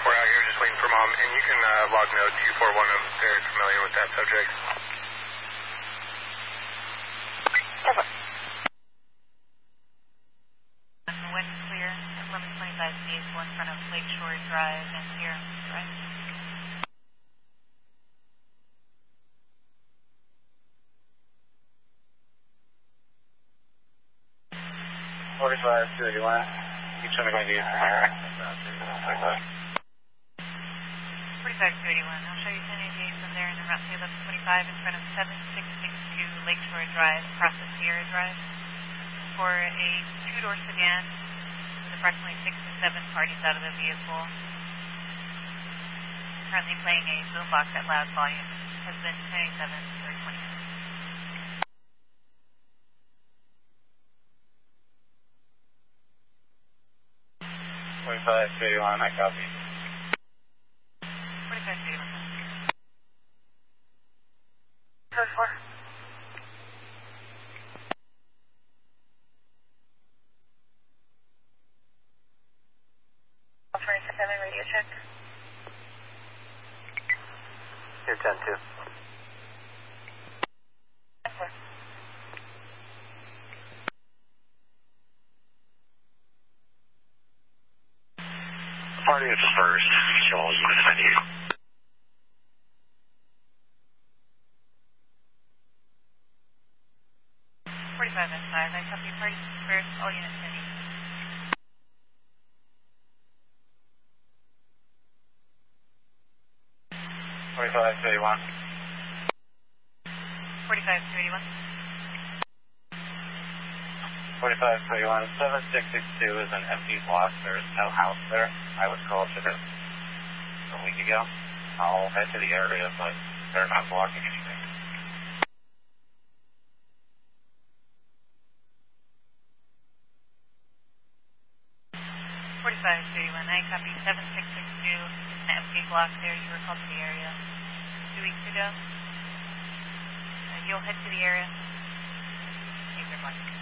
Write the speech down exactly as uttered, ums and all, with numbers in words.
four out here, just waiting for Mom. And you can uh, log note two four one if they're familiar with that subject. Over. Wind clear at eleven twenty-five vehicle in front of Lakeshore Drive and Sierra Drive. forty-five thirty-one. Keep trying to go into the higher. forty-five thirty-one. I'll show you ten eighty-eight from there and then route to eleven twenty-five in front of seven six six two Lakeshore Drive across the Sierra Drive for a two-door sedan with approximately six to seven parties out of the vehicle. Currently playing a boombox at loud volume. Has been ten eighty-seven or twenty. forty-five thirty-one, I copy. forty-five thirty-one. Code four. twenty-seven radio check. Here, ten two. Party is first. Show all units I need. forty-five and five. I copy party first. All units I need. forty-five thirty-one. forty-five thirty-one. forty-five thirty-one. seven six six two is an empty block. There's no house there. I was called to this a week ago. I'll head to the area, but they're not blocking anything. forty-five thirty-one. I copy seven six six two. An empty block there. You were called to the area two weeks ago. Uh, you'll head to the area. Take your block.